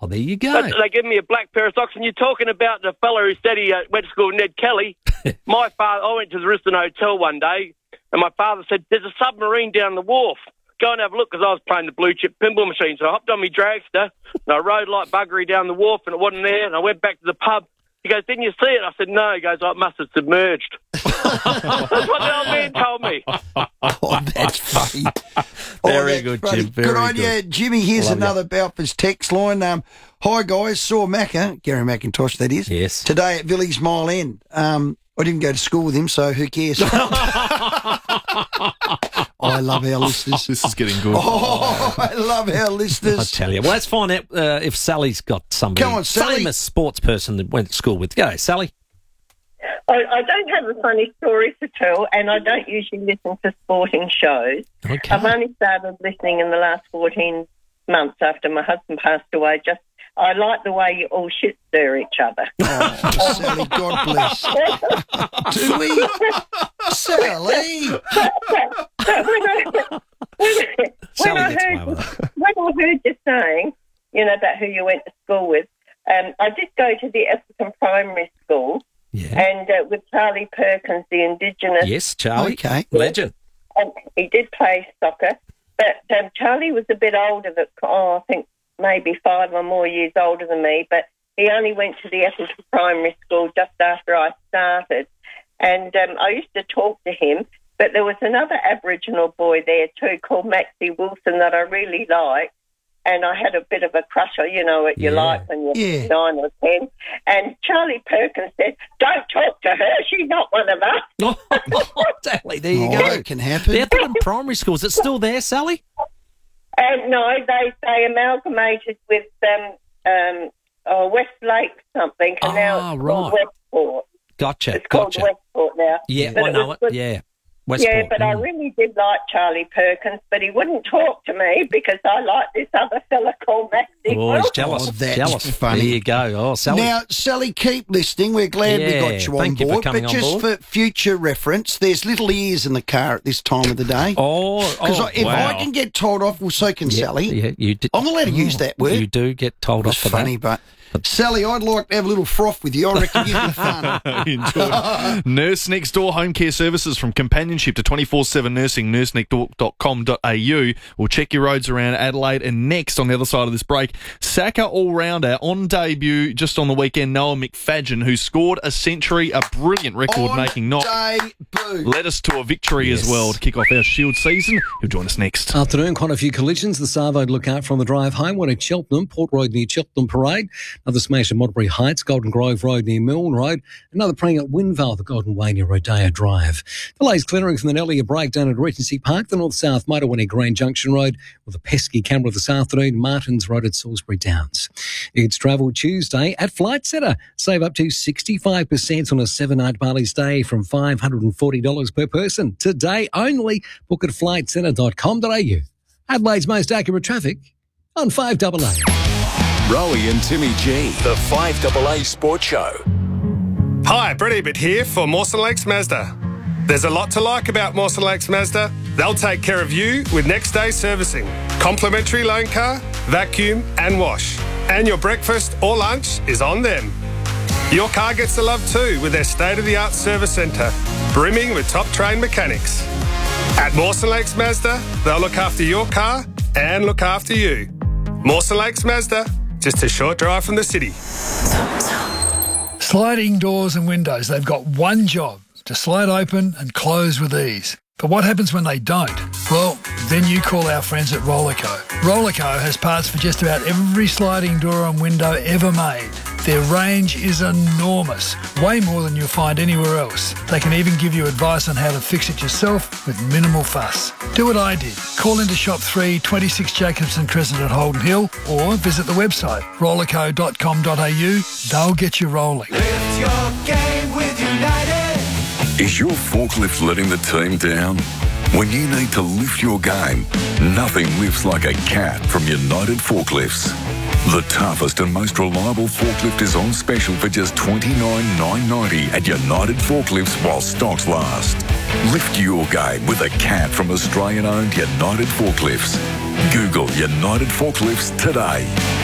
Oh, there you go. They give me a black pair of socks, and you're talking about the fella who said he went to school with Ned Kelly. My father, I went to the Riston Hotel one day, and my father said, there's a submarine down the wharf. Go and have a look, because I was playing the blue chip pinball machine. So I hopped on my dragster, and I rode like buggery down the wharf, and it wasn't there, and I went back to the pub. He goes, didn't you see it? I said, no. He goes, it must have submerged. That's what the old man told me. Oh, that's funny. Very good, Jim. Very good on you, Jimmy. Here's another Balfour's text line. Hi, guys. Saw Macca, Gary McIntosh, that is. Yes. Today at Village Mile End. I didn't go to school with him, so who cares? I love our listeners. This is getting good. Oh, I love our listeners. I tell you. Well, let's find out if Sally's got somebody. Come on, Sally. Famous sports person that went to school with. Go, Sally. I don't have a funny story to tell, and I don't usually listen to sporting shows. Okay. I've only started listening in the last 14 months after my husband passed away. I like the way you all shit stir each other. Oh, Sally, God bless. Do we? Sally. When I heard you saying, about who you went to school with, I did go to the Essendon Primary School, and with Charlie Perkins, the Indigenous. Yes, Charlie. Okay. Legend. And he did play soccer, but Charlie was a bit older, I think maybe 5 or more years older than me, but he only went to the Essendon Primary School just after I started. And I used to talk to him, but there was another Aboriginal boy there too called Maxie Wilson that I really liked. And I had a bit of a crush on, what you like when you're 9 or 10. And Charlie Perkins said, don't talk to her, she's not one of us. Oh, Sally, there you go. It can happen. The Essendon Primary School, is it still there, Sally? No, they amalgamated with Westlake something, and now it's called Westport. Gotcha. It's called Westport now. Yeah, but I know it. Yeah. Westport. Yeah, but I really did like Charlie Perkins, but he wouldn't talk to me because I like this other fella called Maxie. Oh, he's jealous. Oh, that's jealous. funny. There you go. Oh, Sally. Now, Sally, keep listening. We're glad we got you on thank you board. for coming but on just board. for future reference, there's little ears in the car at this time of the day. Because if I can get told off, well, so can Sally. Yeah, you did. I'm allowed to use that word. You do get told off It's for funny, that. but Sally, I'd like to have a little froth with you. I reckon you'd be fun. Enjoy. Nurse Next Door Home Care Services, from companionship to 24/7 nursing, nursenextdoor.com.au. We'll check your roads around Adelaide. And next, on the other side of this break, Saka all-rounder on debut just on the weekend, Noah McFadden, who scored a century, a brilliant record-making knock. Debut. Led us to a victory as well to kick off our Shield season. He'll join us next. Afternoon, quite a few collisions. The Savo to look out from the drive home. One at Cheltenham, Port Road near Cheltenham Parade. Another smash at Modbury Heights, Golden Grove Road near Milne Road. Another praying at Winvale, the Golden Way near Rodeo Drive. Delays clearing from the Nellia breakdown at Regency Park, the north-south motorway near Grand Junction Road, with a pesky camera this afternoon, Martins Road at Salisbury Downs. It's Travel Tuesday at Flight Centre. Save up to 65% on a 7-night Bali stay from $540 per person. Today only. Book at flightcentre.com.au. Adelaide's most accurate traffic on 5AA. Rowie and Timmy G, the 5AA Sports Show. Hi, Brett Ebert here for Mawson Lakes Mazda. There's a lot to like about Mawson Lakes Mazda. They'll take care of you with next day servicing, complimentary loan car, vacuum and wash. And your breakfast or lunch is on them. Your car gets the love too with their state-of-the-art service centre, brimming with top-trained mechanics. At Mawson Lakes Mazda, they'll look after your car and look after you. Mawson Lakes Mazda, just a short drive from the city. Sliding doors and windows, they've got one job, to slide open and close with ease. But what happens when they don't? Well, then you call our friends at Rollerco. Rollerco has parts for just about every sliding door and window ever made. Their range is enormous, way more than you'll find anywhere else. They can even give you advice on how to fix it yourself with minimal fuss. Do what I did. Call into Shop 3, 26 Jacobson Crescent at Holden Hill, or visit the website rollerco.com.au. They'll get you rolling. Lift your game with United. Is your forklift letting the team down? When you need to lift your game, nothing lifts like a cat from United Forklifts. The toughest and most reliable forklift is on special for just $29,990 at United Forklifts while stocks last. Lift your game with a cat from Australian-owned United Forklifts. Google United Forklifts today.